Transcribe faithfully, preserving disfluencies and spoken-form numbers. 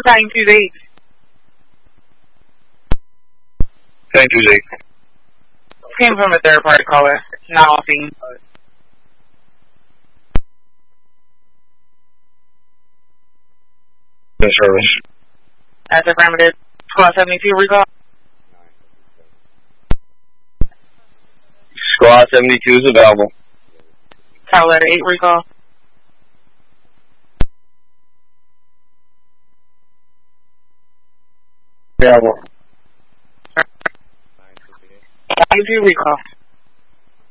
Battalion two eight. Battalion two eight. Came from a third party caller. Not on scene. In service. That's affirmative. Squad seventy-two recall. Squad seventy-two is available. Tower letter eight recall. Available. Battalion two recall.